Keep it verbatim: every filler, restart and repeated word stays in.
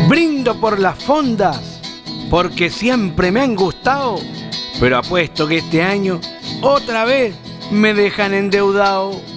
Brindo por las fondas, porque siempre me han gustado, pero apuesto que este año otra vez me dejan endeudado.